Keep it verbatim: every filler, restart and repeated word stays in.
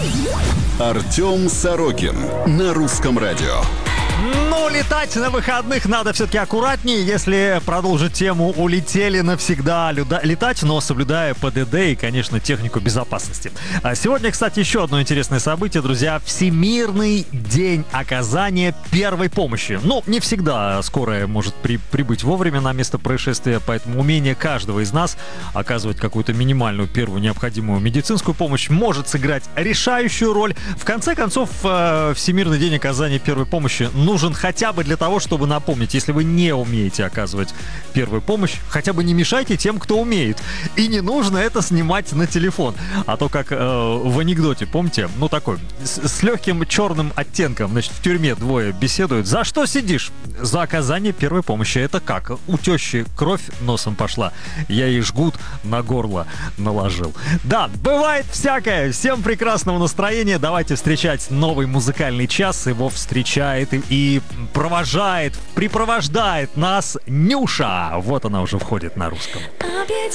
Артем Сорокин на Русском радио. Ну, летать на выходных надо все-таки аккуратнее, если продолжить тему «Улетели навсегда». Люда... Летать, но соблюдая ПДД и, конечно, технику безопасности. А сегодня, кстати, еще одно интересное событие, друзья. Всемирный день оказания первой помощи. Ну, не всегда скорая может при... прибыть вовремя на место происшествия, поэтому умение каждого из нас оказывать какую-то минимальную первую необходимую медицинскую помощь может сыграть решающую роль. В конце концов, Всемирный день оказания первой помощи нужен хотя бы для того, чтобы напомнить, если вы не умеете оказывать первую помощь, хотя бы не мешайте тем, кто умеет. И не нужно это снимать на телефон. А то, как э, в анекдоте, помните, ну такой, с, с легким черным оттенком, значит, в тюрьме двое беседуют. За что сидишь? За оказание первой помощи. Это как? У тещи кровь носом пошла, я ей жгут на горло наложил. Да, бывает всякое. Всем прекрасного настроения. Давайте встречать новый музыкальный час. Его встречает и И провожает, припровождает нас Нюша. Вот она уже входит на русском. Объединенные